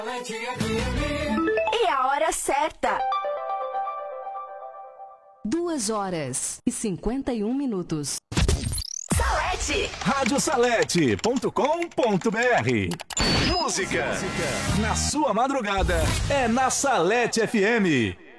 E a hora certa. 2h51. Salete. Radiosalete.com.br. Música na sua madrugada é na Salete FM.